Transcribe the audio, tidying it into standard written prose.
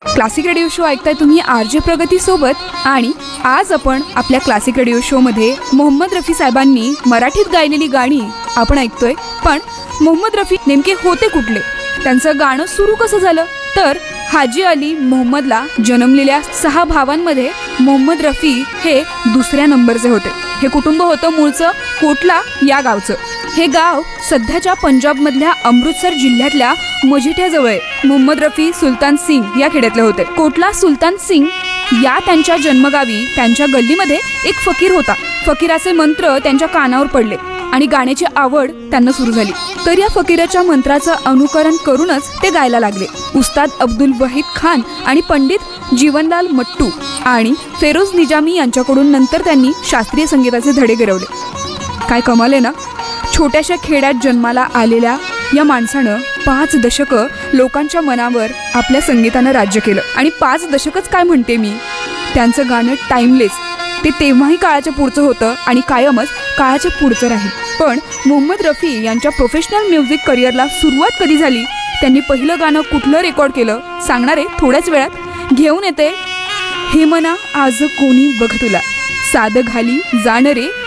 Classic radio show ऐकताय तुम्ही RJ प्रगती सोबत. आणि आज आपण आपल्या क्लासिक रेडिओ शो मध्ये मोहम्मद रफी साहेबांनी मराठीत गायलेली गाणी आपण ऐकतोय. पण मोहम्मद रफी नेमके होते कुठले, त्यांचं गाणं सुरू कसं झालं? तर हाजी अली मोहम्मदला जन्मलेल्या 6 भावांमध्ये मोहम्मद रफी हे दुसऱ्या नंबरचे होते. हे कुटुंब होतं मूळचं कोटला या गावचं. हे गाव सध्याच्या पंजाबमधल्या अमृतसर जिल्ह्यातल्या मजिठ्याजवळ. मोहम्मद रफी सुलतान सिंग या खेड्यातले होते. कोटला सुलतान सिंग या त्यांच्या जन्मगावी त्यांच्या गल्लीमध्ये एक फकीर होता. फकीराचे मंत्र त्यांच्या कानावर पडले आणि गाण्याची आवड त्यांना सुरू झाली. तर या फकीराच्या मंत्राचं अनुकरण करूनच ते गायला लागले. उस्ताद अब्दुल वहीद खान आणि पंडित जीवनलाल मट्टू आणि फेरोज निजामी यांच्याकडून नंतर त्यांनी शास्त्रीय संगीताचे धडे गिरवले. काय कमाल आहे ना. छोट्याशा खेड्यात जन्माला आलेल्या या माणसानं 5 दशकं लोकांच्या मनावर आपल्या संगीतानं राज्य केलं. आणि 5 दशकच काय म्हणते मी, त्यांचं गाणं टाइमलेस. ते तेव्हाही काळाच्या पुढचं होतं आणि कायमच काळाच्या पुढचं राहील. पण मोहम्मद रफी यांच्या प्रोफेशनल म्युझिक करिअरला सुरुवात कधी झाली, त्यांनी पहिलं गाणं कुठलं रेकॉर्ड केलं, सांगणारे थोड्याच वेळात. घेऊन येते हे मना आज कोणी बघ तुला, साधं घाली जाण रे